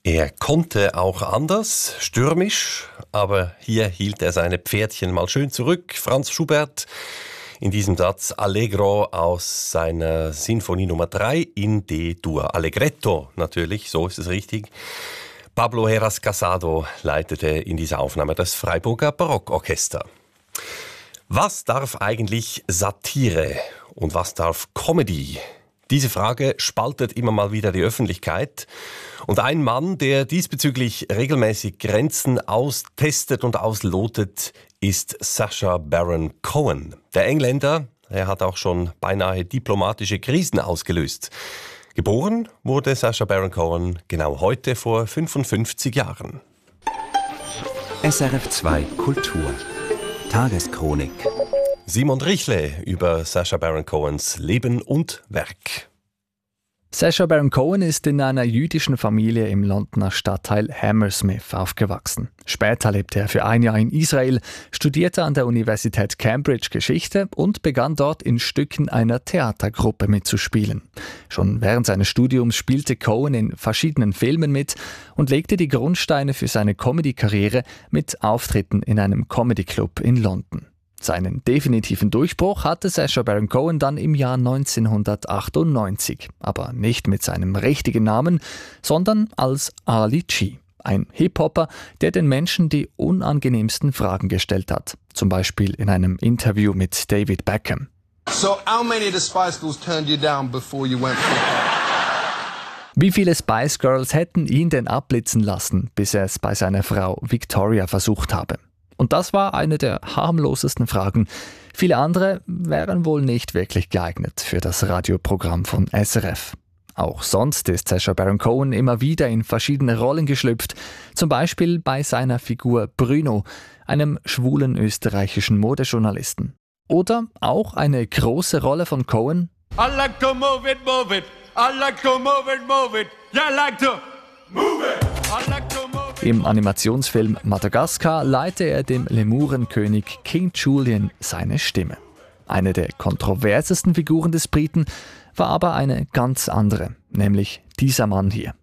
Er konnte auch anders, stürmisch, aber hier hielt er seine Pferdchen mal schön zurück. Franz Schubert in diesem Satz Allegro aus seiner Sinfonie Nummer 3 in D-Dur. Allegretto natürlich, so ist es richtig. Pablo Heras Casado leitete in dieser Aufnahme das Freiburger Barockorchester. Was darf eigentlich Satire und was darf Comedy? Diese Frage spaltet immer mal wieder die Öffentlichkeit. Und ein Mann, der diesbezüglich regelmäßig Grenzen austestet und auslotet, ist Sacha Baron Cohen. Der Engländer, er hat auch schon beinahe diplomatische Krisen ausgelöst. Geboren wurde Sacha Baron Cohen genau heute vor 55 Jahren. SRF 2 Kultur Tageschronik. Simon Richle über Sacha Baron Cohens Leben und Werk. Sacha Baron Cohen ist in einer jüdischen Familie im Londoner Stadtteil Hammersmith aufgewachsen. Später lebte er für ein Jahr in Israel, studierte an der Universität Cambridge Geschichte und begann dort in Stücken einer Theatergruppe mitzuspielen. Schon während seines Studiums spielte Cohen in verschiedenen Filmen mit und legte die Grundsteine für seine Comedy-Karriere mit Auftritten in einem Comedy-Club in London. Seinen definitiven Durchbruch hatte Sacha Baron Cohen dann im Jahr 1998, aber nicht mit seinem richtigen Namen, sondern als Ali G, ein Hip-Hopper, der den Menschen die unangenehmsten Fragen gestellt hat. Zum Beispiel in einem Interview mit David Beckham. So, how many of the Spice Girls turned you down before you went for it? Wie viele Spice Girls hätten ihn denn abblitzen lassen, bis er es bei seiner Frau Victoria versucht habe? Und das war eine der harmlosesten Fragen. Viele andere wären wohl nicht wirklich geeignet für das Radioprogramm von SRF. Auch sonst ist Sacha Baron Cohen immer wieder in verschiedene Rollen geschlüpft. Zum Beispiel bei seiner Figur Bruno, einem schwulen österreichischen Modejournalisten. Oder auch eine große Rolle von Cohen. I like to move it, move it. I like to move it, move it. Yeah, I like to move it. I like to move it. Im Animationsfilm Madagaskar leihte er dem Lemurenkönig King Julian seine Stimme. Eine der kontroversesten Figuren des Briten war aber eine ganz andere, nämlich dieser Mann hier.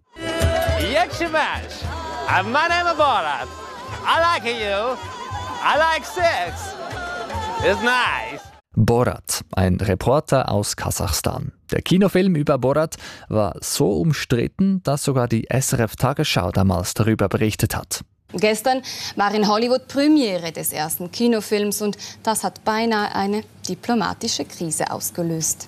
My name is Borat. I like you. I like sex. It's nice. Borat, ein Reporter aus Kasachstan. Der Kinofilm über Borat war so umstritten, dass sogar die SRF-Tagesschau damals darüber berichtet hat. Gestern war in Hollywood Premiere des ersten Kinofilms und das hat beinahe eine diplomatische Krise ausgelöst.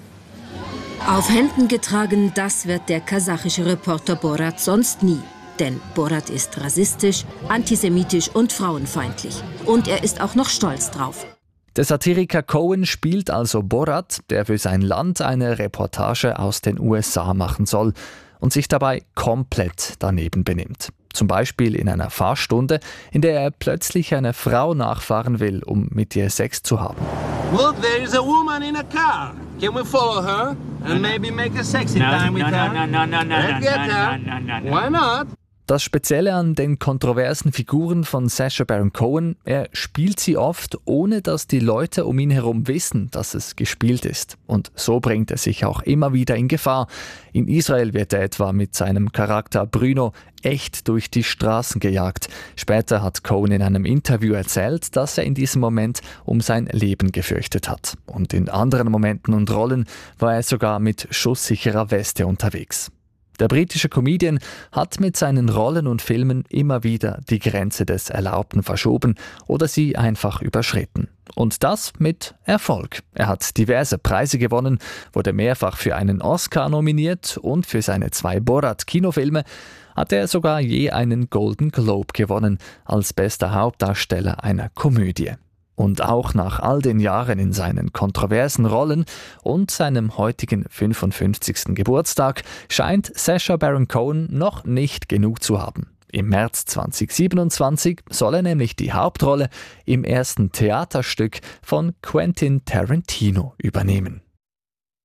Auf Händen getragen, das wird der kasachische Reporter Borat sonst nie. Denn Borat ist rassistisch, antisemitisch und frauenfeindlich. Und er ist auch noch stolz drauf. Der Satiriker Cohen spielt also Borat, der für sein Land eine Reportage aus den USA machen soll und sich dabei komplett daneben benimmt. Zum Beispiel in einer Fahrstunde, in der er plötzlich eine Frau nachfahren will, um mit ihr Sex zu haben. Look, there is a woman in a car. Can we follow her and maybe make a sexy time with her? Let's get her. Why not? Das Spezielle an den kontroversen Figuren von Sacha Baron Cohen, er spielt sie oft, ohne dass die Leute um ihn herum wissen, dass es gespielt ist. Und so bringt er sich auch immer wieder in Gefahr. In Israel wird er etwa mit seinem Charakter Bruno echt durch die Straßen gejagt. Später hat Cohen in einem Interview erzählt, dass er in diesem Moment um sein Leben gefürchtet hat. Und in anderen Momenten und Rollen war er sogar mit schusssicherer Weste unterwegs. Der britische Comedian hat mit seinen Rollen und Filmen immer wieder die Grenze des Erlaubten verschoben oder sie einfach überschritten. Und das mit Erfolg. Er hat diverse Preise gewonnen, wurde mehrfach für einen Oscar nominiert und für seine 2 Borat-Kinofilme hat er sogar je einen Golden Globe gewonnen als bester Hauptdarsteller einer Komödie. Und auch nach all den Jahren in seinen kontroversen Rollen und seinem heutigen 55. Geburtstag scheint Sacha Baron Cohen noch nicht genug zu haben. Im März 2027 soll er nämlich die Hauptrolle im ersten Theaterstück von Quentin Tarantino übernehmen.